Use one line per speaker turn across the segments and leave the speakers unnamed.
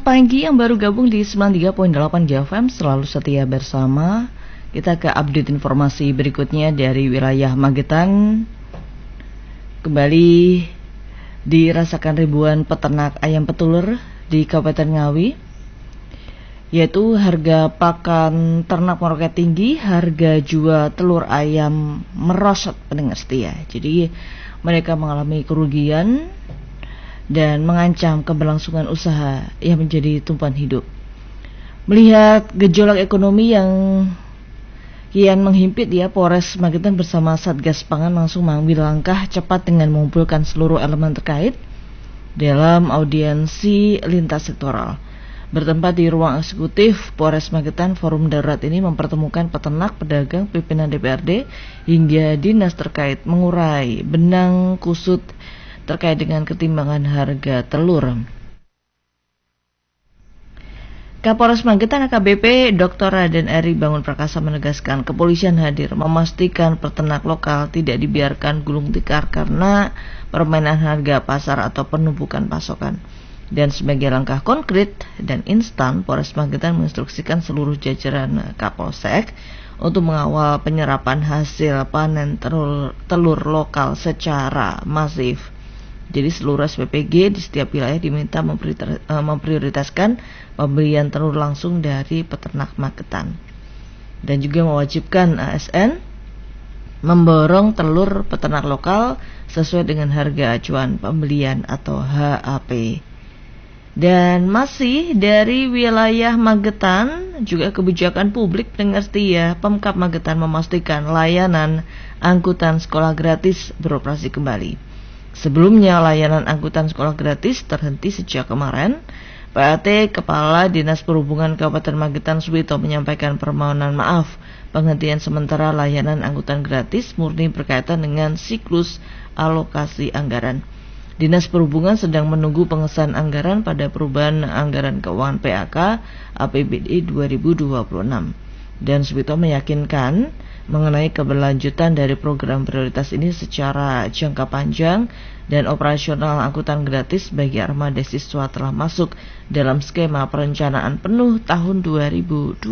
pagi yang baru gabung di 93.8 JFM, selalu setia bersama. Kita ke update informasi berikutnya dari wilayah Magetan. Kembali dirasakan ribuan peternak ayam petelur di Kabupaten Ngawi, yaitu harga pakan ternak meroket tinggi, harga jual telur ayam merosot pendengar setia. Jadi mereka mengalami kerugian dan mengancam keberlangsungan usaha yang menjadi tumpuan hidup. Melihat gejolak ekonomi yang kian menghimpit, Polres Magetan bersama Satgas Pangan langsung mengambil langkah cepat dengan mengumpulkan seluruh elemen terkait dalam audiensi lintas sektoral. Bertempat di ruang eksekutif Polres Magetan, forum darurat ini mempertemukan peternak, pedagang, pimpinan DPRD hingga dinas terkait mengurai benang kusut terkait dengan ketimbangan harga telur. Kapolres Magetan AKBP Dr. Raden Eri Bangun Prakasa menegaskan kepolisian hadir memastikan peternak lokal tidak dibiarkan gulung tikar karena permainan harga pasar atau penumpukan pasokan. Dan sebagai langkah konkret dan instan, Polres Magetan menginstruksikan seluruh jajaran Kapolsek untuk mengawal penyerapan hasil panen telur lokal secara masif. Jadi seluruh SPPG di setiap wilayah diminta memprioritaskan pembelian telur langsung dari peternak Magetan. Dan juga mewajibkan ASN memborong telur peternak lokal sesuai dengan harga acuan pembelian atau HAP. Dan masih dari wilayah Magetan, juga kebijakan publik pendengar setia, Pemkab Magetan memastikan layanan angkutan sekolah gratis beroperasi kembali. Sebelumnya layanan angkutan sekolah gratis terhenti sejak kemarin. PAT Kepala Dinas Perhubungan Kabupaten Magetan Suwito menyampaikan permohonan maaf penghentian sementara layanan angkutan gratis murni berkaitan dengan siklus alokasi anggaran. Dinas Perhubungan sedang menunggu pengesahan anggaran pada perubahan anggaran keuangan PAK APBD 2026. Dan Suwito meyakinkan mengenai keberlanjutan dari program prioritas ini secara jangka panjang dan operasional angkutan gratis bagi armada siswa telah masuk dalam skema perencanaan penuh tahun 2027.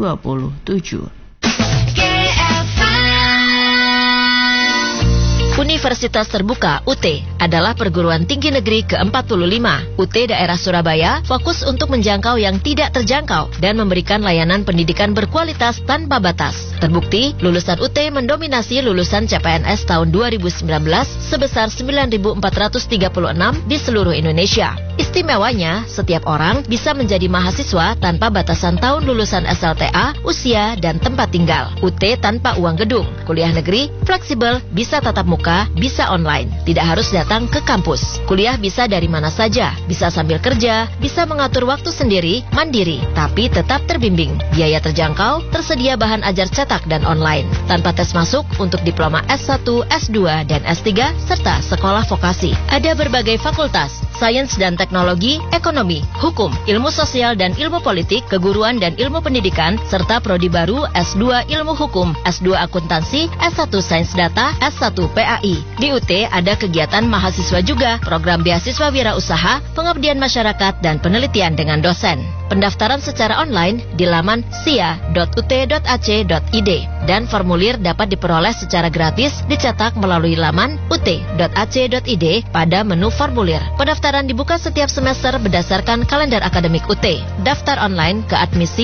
Universitas Terbuka UT adalah perguruan tinggi negeri ke-45. UT daerah Surabaya fokus untuk menjangkau yang tidak terjangkau dan memberikan layanan pendidikan berkualitas tanpa batas. Terbukti, lulusan UT mendominasi lulusan CPNS tahun 2019 sebesar 9.436 di seluruh Indonesia. Istimewanya, setiap orang bisa menjadi mahasiswa tanpa batasan tahun lulusan SLTA, usia, dan tempat tinggal. UT tanpa uang gedung, kuliah negeri, fleksibel, bisa tatap muka, bisa online, tidak harus datang ke kampus. Kuliah bisa dari mana saja, bisa sambil kerja, bisa mengatur waktu sendiri, mandiri, tapi tetap terbimbing. Biaya terjangkau, tersedia bahan ajar cetak dan online. Tanpa tes masuk untuk diploma S1, S2, dan S3, serta sekolah vokasi. Ada berbagai fakultas, sains dan teknologi, ekonomi, hukum, ilmu sosial dan ilmu politik, keguruan dan ilmu pendidikan, serta prodi baru S2 ilmu hukum, S2 akuntansi, S1 sains data, S1 PAI. Di UT ada kegiatan mahasiswa juga, program beasiswa wirausaha, pengabdian masyarakat, dan penelitian dengan dosen. Pendaftaran secara online di laman sia.ut.ac.id dan formulir dapat diperoleh secara gratis dicetak melalui laman ut.ac.id pada menu formulir. Pendaftaran dibuka setiap semester berdasarkan kalender akademik UT. Daftar online ke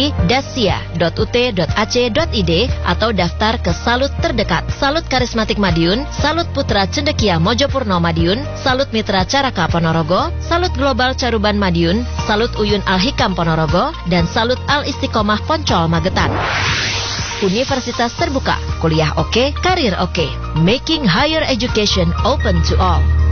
admisi.sia.ut.ac.id atau daftar ke Salut terdekat. Salut Karismatik Madiun, Salut Putra Cendekia Mojopurno Madiun, Salut Mitra Caraka Ponorogo, Salut Global Caruban Madiun, Salut Uyun Al-Hikam Ponorogo, dan Salut Al-Istiqomah Poncol Magetan. Universitas Terbuka, kuliah oke, karir oke. Making higher education open to all.